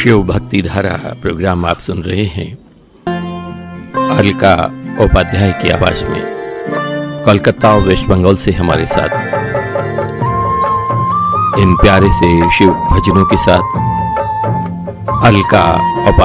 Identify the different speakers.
Speaker 1: शिव भक्ति धारा प्रोग्राम आप सुन रहे हैं अलका उपाध्याय की आवाज में। कोलकाता और वेस्ट बंगाल से हमारे साथ इन प्यारे से शिव भजनों के साथ अलका